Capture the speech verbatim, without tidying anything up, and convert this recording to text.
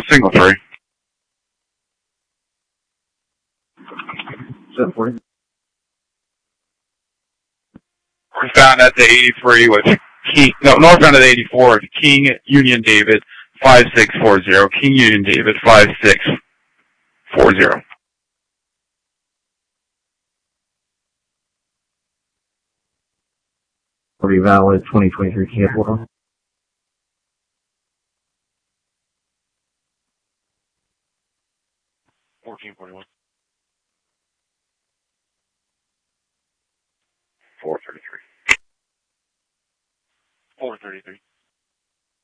Signal three. seven forty. Northbound at the eighty-three with King, no, northbound at the eighty-four with King Union David five six four zero. King Union David five six four zero. Forty valid twenty twenty-three cancel. fourteen forty-one. four thirty-three. four thirty-three.